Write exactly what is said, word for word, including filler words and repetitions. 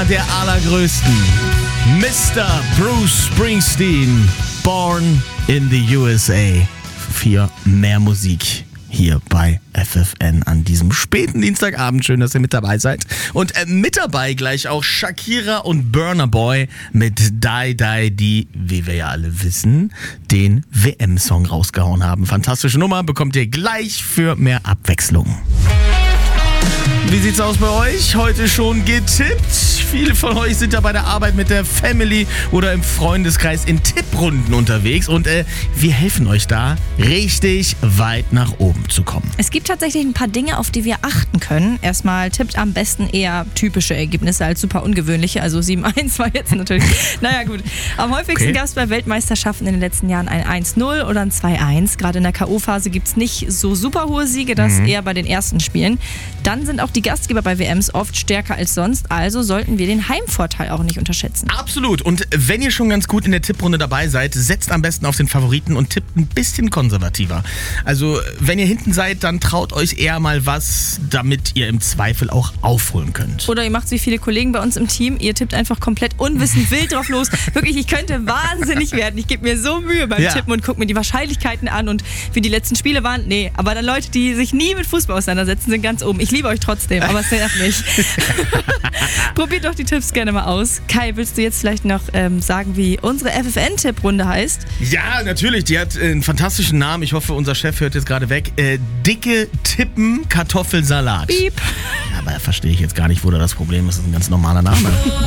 einer der allergrößten. Mister Bruce Springsteen, Born in the U S A. Für mehr Musik hier bei F F N an diesem späten Dienstagabend. Schön, dass ihr mit dabei seid. Und äh, mit dabei gleich auch Shakira und Burna Boy mit Die Die, die, wie wir ja alle wissen, den W M-Song rausgehauen haben. Fantastische Nummer, bekommt ihr gleich für mehr Abwechslung. Wie sieht's aus bei euch? Heute schon getippt. Viele von euch sind ja bei der Arbeit mit der Family oder im Freundeskreis in Tipprunden unterwegs und äh, wir helfen euch da, richtig weit nach oben zu kommen. Es gibt tatsächlich ein paar Dinge, auf die wir achten können. Erstmal tippt am besten eher typische Ergebnisse als super ungewöhnliche. Also sieben eins war jetzt natürlich, naja gut. Am häufigsten Okay. gab es bei Weltmeisterschaften in den letzten Jahren ein eins null oder ein zwei eins. Gerade in der K O-Phase gibt es nicht so super hohe Siege, das Mhm. eher bei den ersten Spielen. Dann sind auch die Gastgeber bei W Ms oft stärker als sonst, also sollten wir den Heimvorteil auch nicht unterschätzen. Absolut. Und wenn ihr schon ganz gut in der Tipprunde dabei seid, setzt am besten auf den Favoriten und tippt ein bisschen konservativer. Also wenn ihr hinten seid, dann traut euch eher mal was, damit ihr im Zweifel auch aufholen könnt. Oder ihr macht wie viele Kollegen bei uns im Team, ihr tippt einfach komplett unwissend wild drauf los. Wirklich, ich könnte wahnsinnig werden. Ich gebe mir so Mühe beim Ja. Tippen und gucke mir die Wahrscheinlichkeiten an und wie die letzten Spiele waren. Nee, aber dann Leute, die sich nie mit Fußball auseinandersetzen, sind ganz oben. Ich liebe euch trotzdem, aber es nervt mich. Probiert doch die Tipps gerne mal aus. Kai, willst du jetzt vielleicht noch ähm, sagen, wie unsere F F N-Tipprunde heißt? Ja, natürlich. Die hat äh, einen fantastischen Namen. Ich hoffe, unser Chef hört jetzt gerade weg. Äh, dicke Tippen Kartoffelsalat. Piep. Aber verstehe ich jetzt gar nicht, wo da das Problem ist. Das ist ein ganz normaler Name.